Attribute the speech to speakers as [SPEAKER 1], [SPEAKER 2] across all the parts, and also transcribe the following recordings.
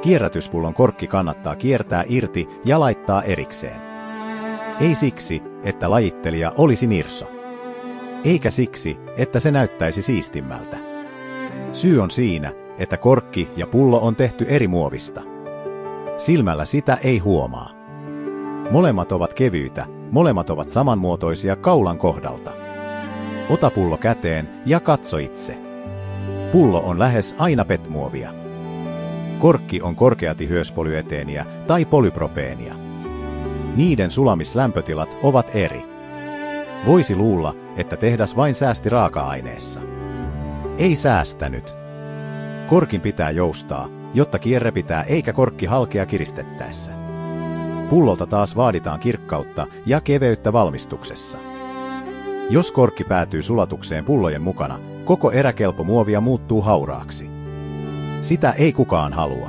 [SPEAKER 1] Kierrätyspullon korkki kannattaa kiertää irti ja laittaa erikseen. Ei siksi, että lajittelija olisi nirso. Eikä siksi, että se näyttäisi siistimmältä. Syy on siinä, että korkki ja pullo on tehty eri muovista. Silmällä sitä ei huomaa. Molemmat ovat kevyitä, molemmat ovat samanmuotoisia kaulan kohdalta. Ota pullo käteen ja katso itse. Pullo on lähes aina PET-muovia. Korkki on korkeatihyöspolyeteeniä tai polypropeenia. Niiden sulamislämpötilat ovat eri. Voisi luulla, että tehdas vain säästi raaka-aineessa. Ei säästänyt. Korkin pitää joustaa, jotta kierre pitää eikä korkki halkea kiristettäessä. Pullolta taas vaaditaan kirkkautta ja keveyttä valmistuksessa. Jos korkki päätyy sulatukseen pullojen mukana, koko eräkelpo muovia muuttuu hauraaksi. Sitä ei kukaan halua.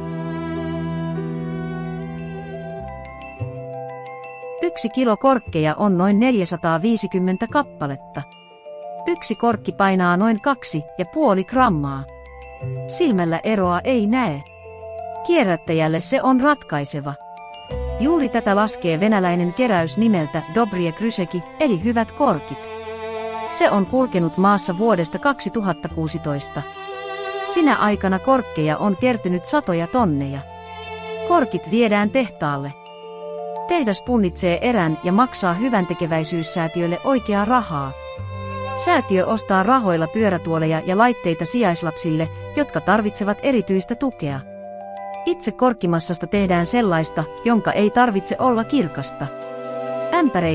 [SPEAKER 2] Yksi kilo korkkeja on noin 450 kappaletta. Yksi korkki painaa noin 2,5 grammaa. Silmällä eroa ei näe. Kierrättäjälle se on ratkaiseva. Juuri tätä laskee venäläinen keräys nimeltä Dobrie Kryseki, eli hyvät korkit. Se on kulkenut maassa vuodesta 2016. Sinä aikana korkkeja on kertynyt satoja tonneja. Korkit viedään tehtaalle. Tehdas punnitsee erän ja maksaa hyväntekeväisyyssäätiölle oikeaa rahaa. Säätiö ostaa rahoilla pyörätuoleja ja laitteita sijaislapsille, jotka tarvitsevat erityistä tukea. Itse korkkimassasta tehdään sellaista, jonka ei tarvitse olla kirkasta. Ämpäreitä